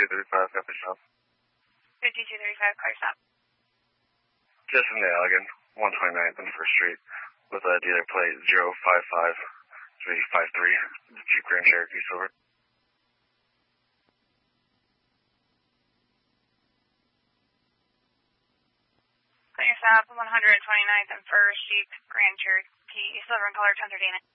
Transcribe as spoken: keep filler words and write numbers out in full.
fifty-two thirty-five, copy shop. fifty-two thirty-five, car stop. Just in the Allegan, one twenty-ninth and first Street, with a dealer plate zero five five three five three, Jeep Grand Cherokee Silver. Clear stop, one twenty-ninth and first, Jeep Grand Cherokee Silver in color, ten thirty-nine.